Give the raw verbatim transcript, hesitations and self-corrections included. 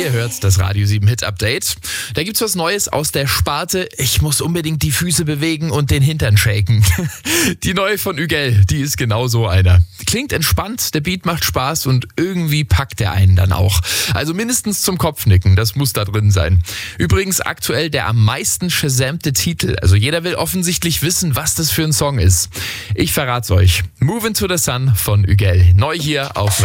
Ihr hört das Radio sieben Hit Update. Da gibt's was Neues aus der Sparte. Ich muss unbedingt die Füße bewegen und den Hintern shaken. Die neue von Ügel, die ist genau so einer. Klingt entspannt, der Beat macht Spaß und irgendwie packt der einen dann auch. Also mindestens zum Kopfnicken, das muss da drin sein. Übrigens aktuell der am meisten shazammte Titel. Also jeder will offensichtlich wissen, was das für ein Song ist. Ich verrat's euch. Move Into the Sun von Ügel. Neu hier auf